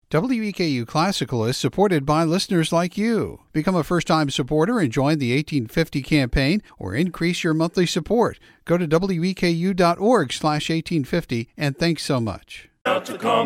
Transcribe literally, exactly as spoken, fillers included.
W E K U Classical is supported by listeners like you. Become a first-time supporter and join the eighteen fifty campaign or increase your monthly support. Go to W E K U dot org slash eighteen fifty and thanks so much. To come